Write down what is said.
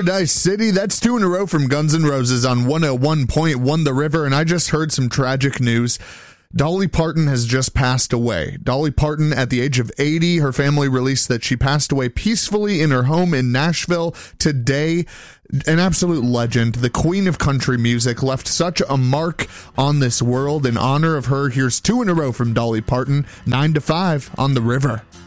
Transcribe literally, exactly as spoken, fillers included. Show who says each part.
Speaker 1: Paradise City. That's two in a row from Guns N' Roses on one oh one point one The River. And I just heard some tragic news. Dolly Parton has just passed away. Dolly Parton, at the age of eighty, her family released that she passed away peacefully in her home in Nashville today. An absolute legend, the queen of country music, left such a mark on this world. In honor of her, here's two in a row from Dolly Parton, nine to five on The River.